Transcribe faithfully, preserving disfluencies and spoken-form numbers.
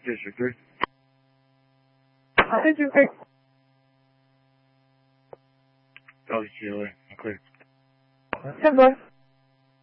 十追。 好，这就可以。 到齐了，可以。 下播。